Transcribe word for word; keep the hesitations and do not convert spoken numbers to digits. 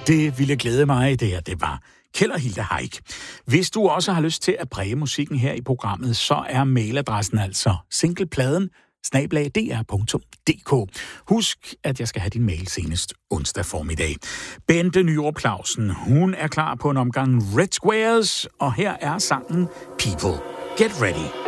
Det ville glæde mig, det her, det var Kjeld og Hilda Heick. Hvis du også har lyst til at præge musikken her i programmet, så er mailadressen altså singlepladen snabel-a d r punktum d k. Husk, at jeg skal have din mail senest onsdag formiddag. Bente Nyrup Clausen, hun er klar på en omgang Red Squares, og her er sangen People. Get Ready.